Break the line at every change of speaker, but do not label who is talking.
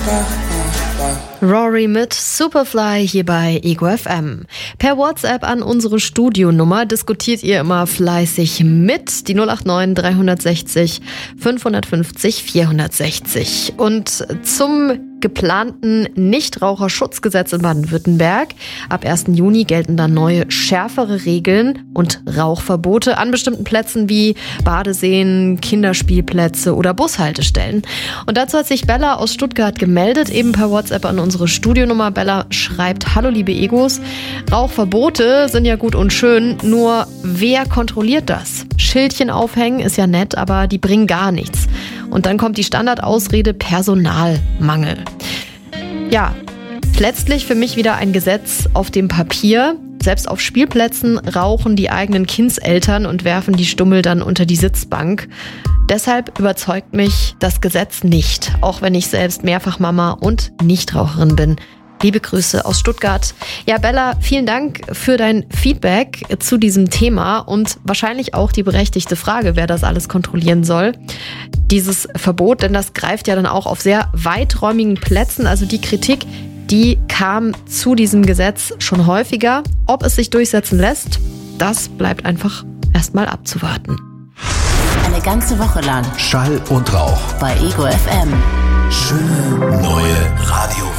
Rory mit Superfly hier bei Ego FM. Per WhatsApp an unsere Studionummer diskutiert ihr immer fleißig mit. Die 089 360 550 460. Und zum geplanten Nichtraucherschutzgesetz in Baden-Württemberg. Ab 1. Juni gelten dann neue, schärfere Regeln und Rauchverbote an bestimmten Plätzen wie Badeseen, Kinderspielplätze oder Bushaltestellen. Und dazu hat sich Bella aus Stuttgart gemeldet, eben per WhatsApp an unsere Studionummer. Bella schreibt: Hallo liebe Egos, Rauchverbote sind ja gut und schön, nur wer kontrolliert das? Schildchen aufhängen ist ja nett, aber die bringen gar nichts. Und dann kommt die Standardausrede Personalmangel. Ja, letztlich für mich wieder ein Gesetz auf dem Papier. Selbst auf Spielplätzen rauchen die eigenen Kindseltern und werfen die Stummel dann unter die Sitzbank. Deshalb überzeugt mich das Gesetz nicht, auch wenn ich selbst mehrfach Mama und Nichtraucherin bin. Liebe Grüße aus Stuttgart. Ja, Bella, vielen Dank für dein Feedback zu diesem Thema und wahrscheinlich auch die berechtigte Frage, wer das alles kontrollieren soll. Dieses Verbot, denn das greift ja dann auch auf sehr weiträumigen Plätzen. Also die Kritik, die kam zu diesem Gesetz schon häufiger. Ob es sich durchsetzen lässt, das bleibt einfach erstmal abzuwarten.
Eine ganze Woche lang
Schall und Rauch
bei Ego FM.
Schöne neue Radio.